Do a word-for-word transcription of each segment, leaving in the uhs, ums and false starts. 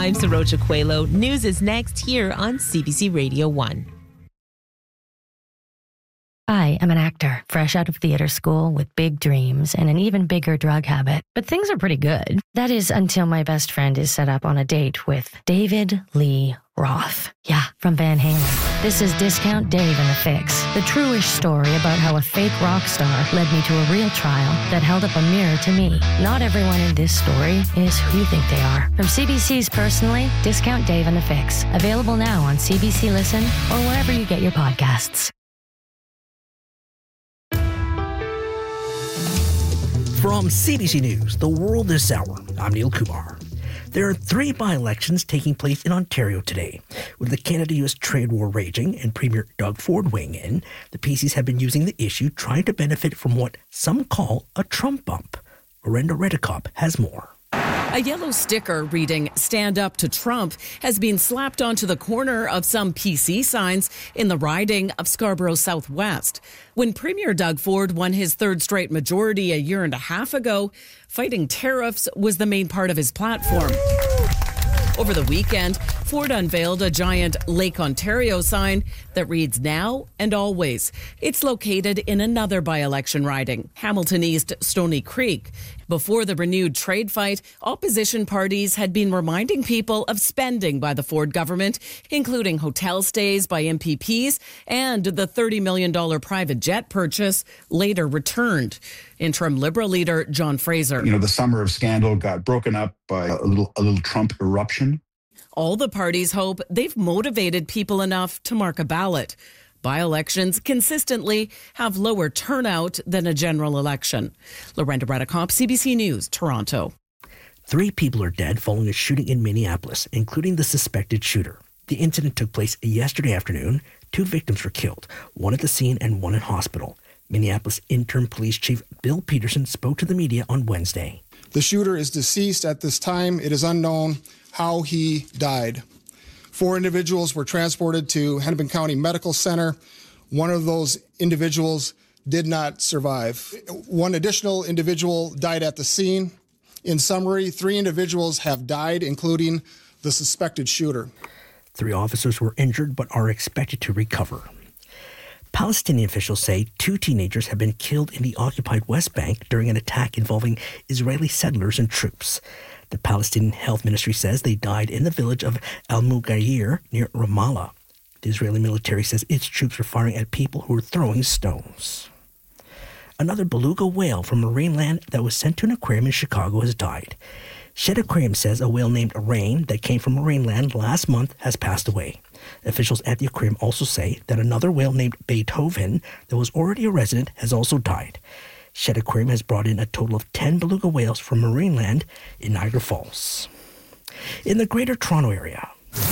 I'm Sarocha Coelho. News is next here on C B C Radio one. I am an actor, fresh out of theater school with big dreams and an even bigger drug habit. But things are pretty good. That is until my best friend is set up on a date with David Lee Roth. Yeah, from Van Halen. This is Discount Dave and the Fix, the true-ish story about how a fake rock star led me to a real trial that held up a mirror to me. Not everyone in this story is who you think they are. From C B C's Personally, Discount Dave and the Fix. Available now on C B C Listen or wherever you get your podcasts. From C B C News, The World This Hour, I'm Neil Kumar. There are three by-elections taking place in Ontario today. With the Canada-U S trade war raging and Premier Doug Ford weighing in, the P Cs have been using the issue trying to benefit from what some call a Trump bump. Miranda Redekop has more. A yellow sticker reading "Stand Up to Trump" has been slapped onto the corner of some P C signs in the riding of Scarborough Southwest. When Premier Doug Ford won his third straight majority a year and a half ago, fighting tariffs was the main part of his platform. Over the weekend, Ford unveiled a giant Lake Ontario sign that reads "Now and Always." It's located in another by-election riding, Hamilton East Stony Creek. Before the renewed trade fight, opposition parties had been reminding people of spending by the Ford government, including hotel stays by M P Ps and the thirty million dollars private jet purchase later returned. Interim Liberal leader John Fraser. You know, the summer of scandal got broken up by a little, a little Trump eruption. All the parties hope they've motivated people enough to mark a ballot. By-elections consistently have lower turnout than a general election. Lorenda Redekop, C B C News, Toronto. Three people are dead following a shooting in Minneapolis, including the suspected shooter. The incident took place yesterday afternoon. Two victims were killed, one at the scene and one in hospital. Minneapolis interim police chief Bill Peterson spoke to the media on Wednesday. The shooter is deceased at this time. It is unknown how he died. Four individuals were transported to Hennepin County Medical Center. One of those individuals did not survive. One additional individual died at the scene. In summary, three individuals have died, including the suspected shooter. Three officers were injured but are expected to recover. Palestinian officials say two teenagers have been killed in the occupied West Bank during an attack involving Israeli settlers and troops. The Palestinian Health Ministry says they died in the village of Al-Mughayir near Ramallah. The Israeli military says its troops were firing at people who were throwing stones. Another beluga whale from Marineland that was sent to an aquarium in Chicago has died. Shed Aquarium says a whale named Rain that came from Marineland last month has passed away. Officials at the aquarium also say that another whale named Beethoven that was already a resident has also died. Shed Aquarium has brought in a total of ten beluga whales from Marineland in Niagara Falls. In the Greater Toronto Area,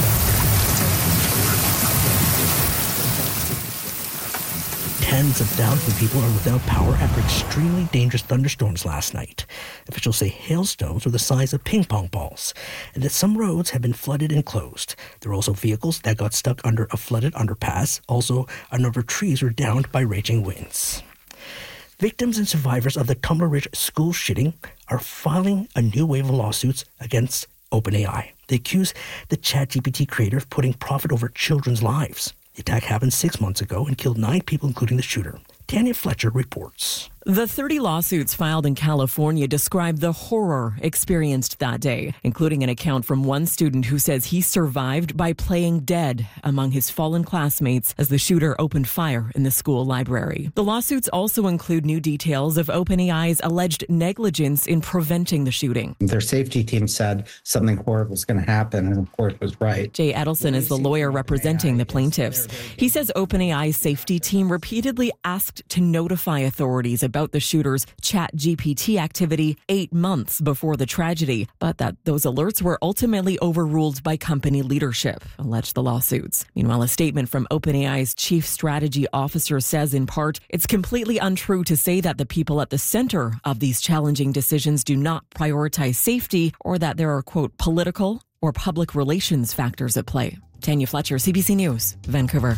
tens of thousands of people are without power after extremely dangerous thunderstorms last night. Officials say hailstones were the size of ping pong balls, and that some roads have been flooded and closed. There are also vehicles that got stuck under a flooded underpass. Also, a number of trees were downed by raging winds. Victims and survivors of the Tumbler Ridge school shooting are filing a new wave of lawsuits against OpenAI. They accuse the ChatGPT creator of putting profit over children's lives. The attack happened six months ago and killed nine people, including the shooter. Tanya Fletcher reports. The thirty lawsuits filed in California describe the horror experienced that day, including an account from one student who says he survived by playing dead among his fallen classmates as the shooter opened fire in the school library. The lawsuits also include new details of OpenAI's alleged negligence in preventing the shooting. Their safety team said something horrible was going to happen, and of course was right. Jay Edelson is the lawyer representing the plaintiffs. He says OpenAI's safety team repeatedly asked to notify authorities about the shooter's ChatGPT activity eight months before the tragedy, but that those alerts were ultimately overruled by company leadership, alleged the lawsuits. Meanwhile, a statement from OpenAI's chief strategy officer says, in part, it's completely untrue to say that the people at the center of these challenging decisions do not prioritize safety or that there are, quote, political or public relations factors at play. Tanya Fletcher, C B C News, Vancouver.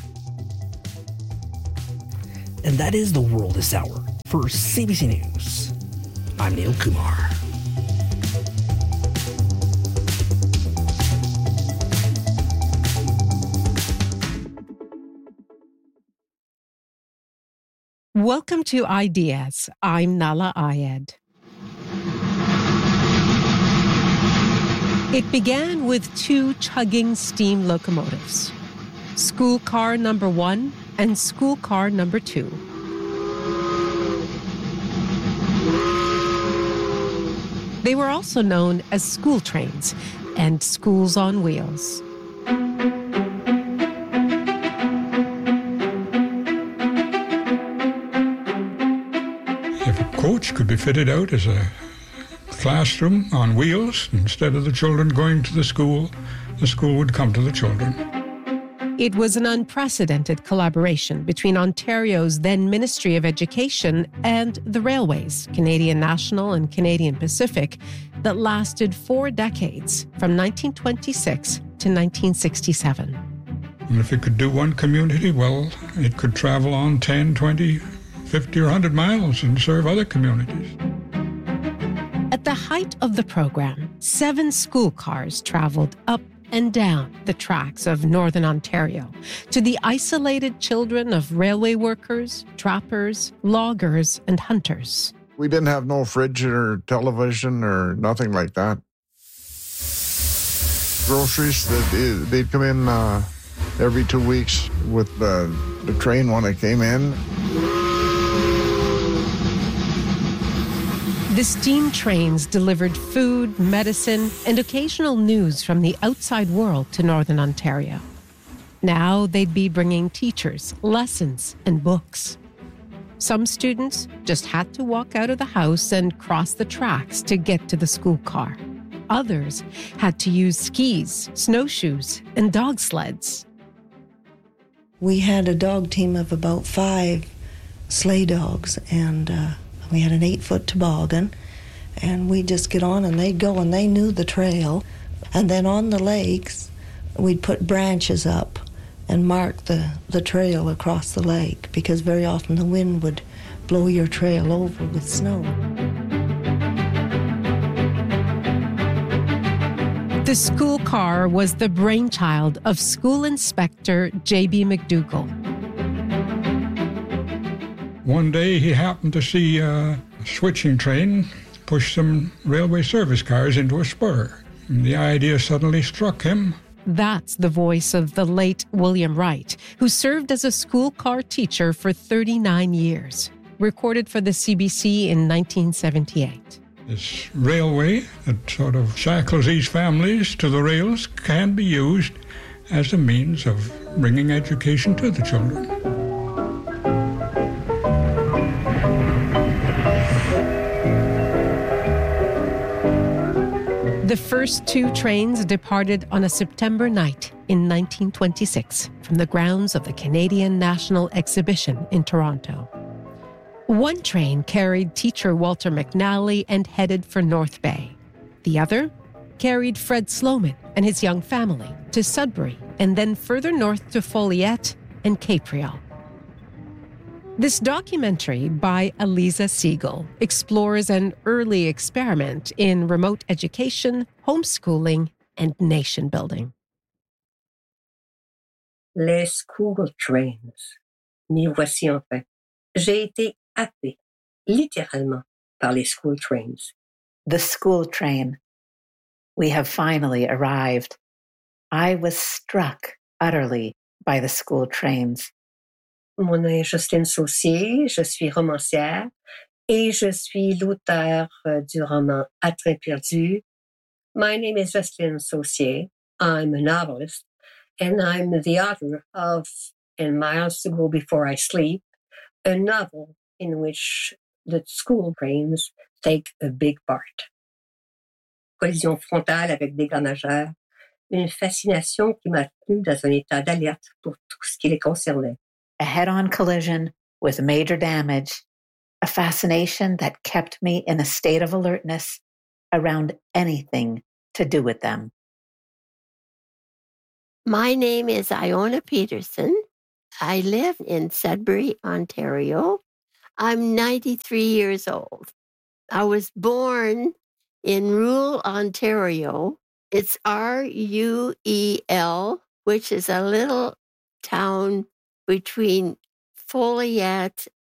And that is The World This Hour. For C B C News, I'm Neil Kumar. Welcome to Ideas. I'm Nala Ayed. It began with two chugging steam locomotives, school car number one and school car number two. They were also known as school trains and schools on wheels. If a coach could be fitted out as a classroom on wheels, instead of the children going to the school, the school would come to the children. It was an unprecedented collaboration between Ontario's then Ministry of Education and the railways, Canadian National and Canadian Pacific, that lasted four decades, from nineteen twenty-six to nineteen sixty-seven. And if it could do one community, well, it could travel on ten, twenty, fifty, or one hundred miles and serve other communities. At the height of the program, seven school cars traveled up and down the tracks of Northern Ontario to the isolated children of railway workers, trappers, loggers, and hunters. We didn't have no fridge or television or nothing like that. Groceries, they'd, they'd come in uh, every two weeks with uh, the train when it came in. The steam trains delivered food, medicine, and occasional news from the outside world to Northern Ontario. Now they'd be bringing teachers, lessons, and books. Some students just had to walk out of the house and cross the tracks to get to the school car. Others had to use skis, snowshoes, and dog sleds. We had a dog team of about five sleigh dogs, and uh, we had an eight-foot toboggan, and we'd just get on, and they'd go, and they knew the trail. And then on the lakes, we'd put branches up and mark the, the trail across the lake, because very often the wind would blow your trail over with snow. The school car was the brainchild of School Inspector J B McDougall. One day he happened to see a switching train push some railway service cars into a spur. And the idea suddenly struck him. That's the voice of the late William Wright, who served as a school car teacher for thirty-nine years, recorded for the C B C in nineteen seventy-eight. This railway that sort of shackles these families to the rails can be used as a means of bringing education to the children. The first two trains departed on a September night in nineteen twenty-six from the grounds of the Canadian National Exhibition in Toronto. One train carried teacher Walter McNally and headed for North Bay. The other carried Fred Sloman and his young family to Sudbury and then further north to Folliette and Capreol. This documentary by Eliza Siegel explores an early experiment in remote education, homeschooling, and nation building. Les school trains. M'y voici enfin. J'ai été happée, littéralement, par les school trains. The school train. We have finally arrived. I was struck utterly by the school trains. Mon nom est Jocelyne Saucier, je suis romancière et je suis l'auteur du roman À train perdu. My name is Jocelyne Saucier. I'm a novelist, and I'm the author of And Miles to Go Before I Sleep, a novel in which the school trains take a big part. Collision frontale avec des grands nageurs, une fascination qui m'a tenu dans un état d'alerte pour tout ce qui les concernait. A head-on collision with major damage, a fascination that kept me in a state of alertness around anything to do with them. My name is Iona Peterson. I live in Sudbury, Ontario. I'm ninety-three years old. I was born in rural Ontario. It's R U E L, which is a little town between Folliette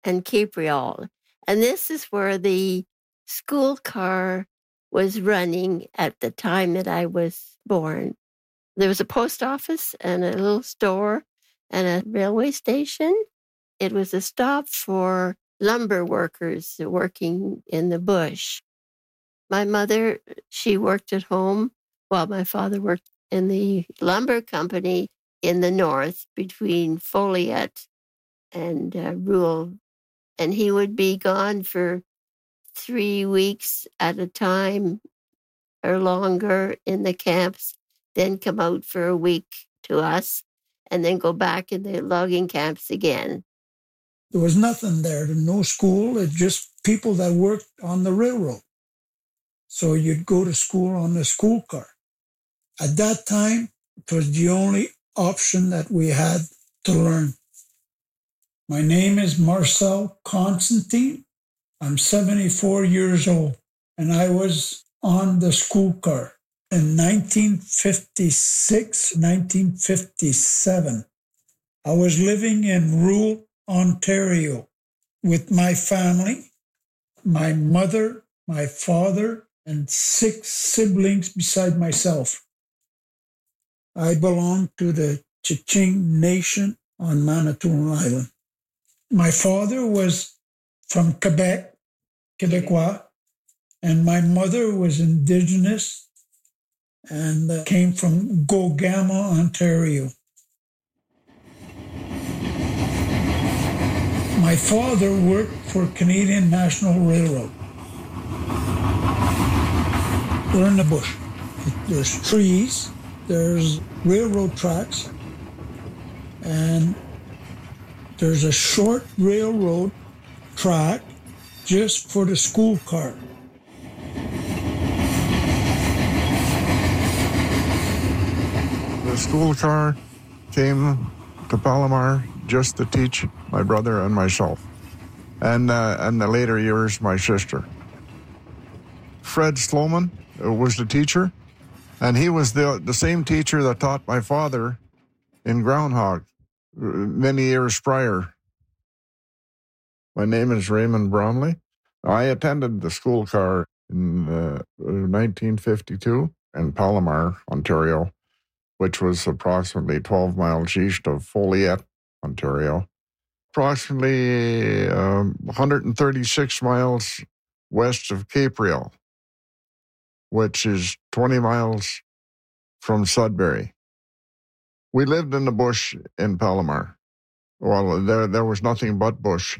and Capriol. And this is where the school car was running at the time that I was born. There was a post office and a little store and a railway station. It was a stop for lumber workers working in the bush. My mother, she worked at home while my father worked in the lumber company in the north between Folliet and uh, Rouen. And he would be gone for three weeks at a time or longer in the camps, then come out for a week to us, and then go back in the logging camps again. There was nothing there, no school, it's just people that worked on the railroad. So you'd go to school on the school car. At that time, it was the only option that we had to learn. My name is Marcel Constantine. I'm seventy-four years old, and I was on the school car in nineteen fifty-six, nineteen fifty-seven. I was living in rural Ontario with my family, my mother, my father, and six siblings beside myself. I belong to the Chiching Nation on Manitoulin Island. My father was from Quebec, Quebecois, and my mother was Indigenous and uh, came from Gogama, Ontario. My father worked for Canadian National Railroad. We're in the bush. There's trees, there's railroad tracks, and there's a short railroad track just for the school car. The school car came to Palomar just to teach my brother and myself, and uh, in the later years, my sister. Fred Sloman was the teacher, and he was the, the same teacher that taught my father in Groundhog many years prior. My name is Raymond Bromley. I attended the school car in uh, nineteen fifty-two in Palomar, Ontario, which was approximately twelve miles east of Folliet, Ontario. Approximately um, one hundred thirty-six miles west of Capriol, which is twenty miles from Sudbury. We lived in the bush in Palomar. Well, there there was nothing but bush.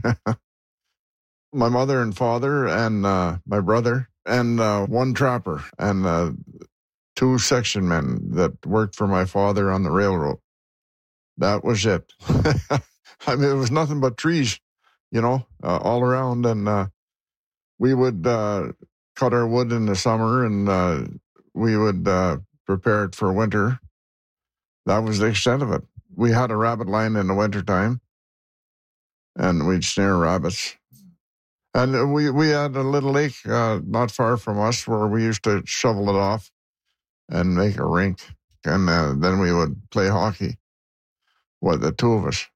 My mother and father and uh, my brother and uh, one trapper and uh, two section men that worked for my father on the railroad. That was it. I mean, it was nothing but trees, you know, uh, all around. And uh, we would uh, cut our wood in the summer, and uh, we would uh, prepare it for winter. That was the extent of it. We had a rabbit line in the wintertime, and we'd snare rabbits. And we, we had a little lake uh, not far from us where we used to shovel it off and make a rink. And uh, then we would play hockey with the two of us.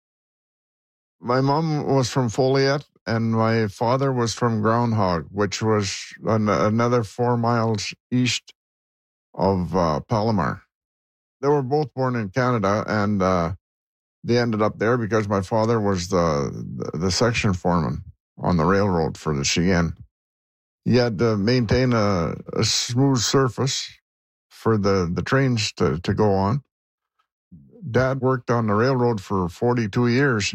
My mom was from Folliet, and my father was from Groundhog, which was an, another four miles east of uh, Palomar. They were both born in Canada, and uh, they ended up there because my father was the, the, the section foreman on the railroad for the C N. He had to maintain a, a smooth surface for the, the trains to, to go on. Dad worked on the railroad for forty-two years.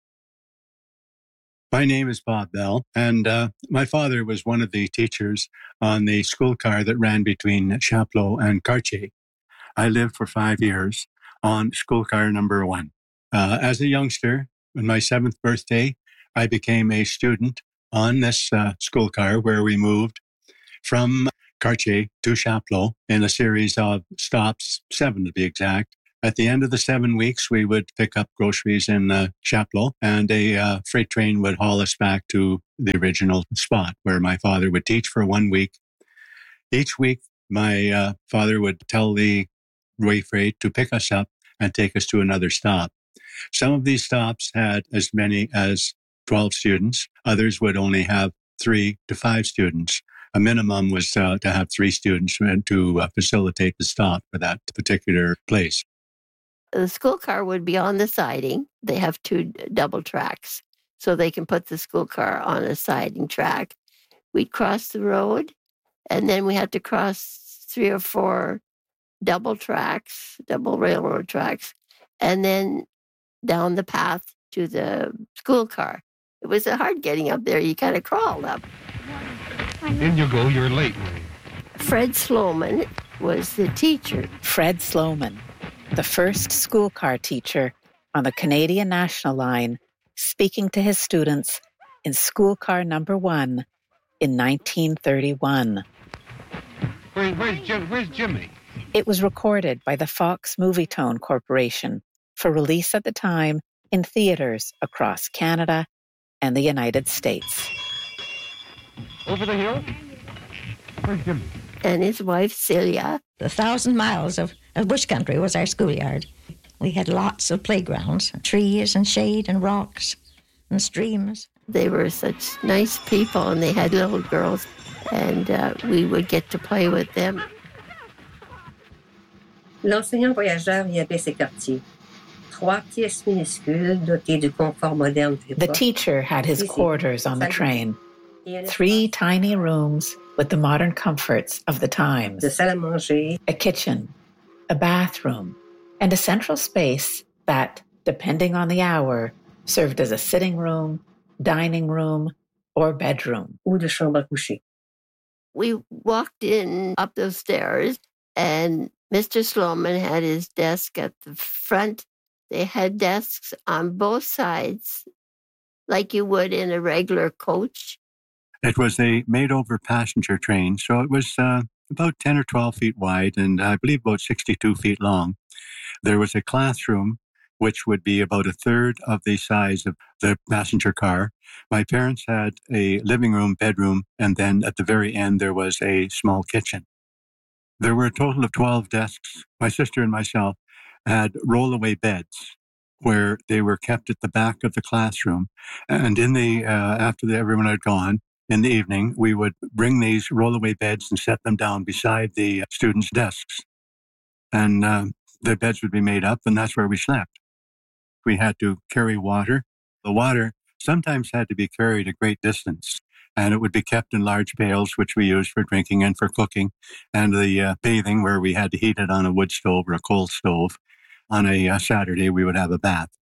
My name is Bob Bell, and uh, my father was one of the teachers on the school car that ran between Chapleau and Cartier. I lived for five years on school car number one. Uh, as a youngster, on my seventh birthday, I became a student on this uh, school car where we moved from Cartier to Chapleau in a series of stops, seven to be exact. At the end of the seven weeks, we would pick up groceries in uh, Chapleau, and a uh, freight train would haul us back to the original spot where my father would teach for one week. Each week, my uh, father would tell the way freight to pick us up and take us to another stop. Some of these stops had as many as twelve students. Others would only have three to five students. A minimum was uh, to have three students to uh, facilitate the stop for that particular place. The school car would be on the siding. They have two double tracks, so they can put the school car on a siding track. We'd cross the road, and then we had to cross three or four double tracks, double railroad tracks, and then down the path to the school car. It was hard getting up there. You kind of crawled up. In you go, you're late. Fred Sloman was the teacher. Fred Sloman, the first school car teacher on the Canadian National Line, speaking to his students in school car number one in nineteen thirty-one. Where, where's, Jim, where's Jimmy? It was recorded by the Fox Movietone Corporation for release at the time in theaters across Canada and the United States. Over the hill? Where's Jimmy? And his wife, Celia. The thousand miles of, of bush country was our schoolyard. We had lots of playgrounds, trees and shade and rocks and streams. They were such nice people, and they had little girls, and uh, we would get to play with them. L'enseignant voyageur y avait ses quartiers. Trois pièces minuscules dotées du confort moderne de l'époque. The teacher had his quarters on the train. Three tiny rooms with the modern comforts of the times. The salle à manger. A kitchen, a bathroom, and a central space that, depending on the hour, served as a sitting room, dining room, or bedroom. Ou de chambre à coucher. We walked in up those stairs, and Mister Sloman had his desk at the front. They had desks on both sides, like you would in a regular coach. It was a made-over passenger train, so it was uh, about ten or twelve feet wide and I believe about sixty-two feet long. There was a classroom, which would be about a third of the size of the passenger car. My parents had a living room, bedroom, and then at the very end there was a small kitchen. There were a total of twelve desks. My sister and myself had rollaway beds where they were kept at the back of the classroom. And in the uh, after the, everyone had gone, in the evening, we would bring these rollaway beds and set them down beside the students' desks. And uh, the beds would be made up, and that's where we slept. We had to carry water. The water sometimes had to be carried a great distance, and it would be kept in large pails, which we used for drinking and for cooking, and the uh, bathing, where we had to heat it on a wood stove or a coal stove. On a uh, Saturday, we would have a bath.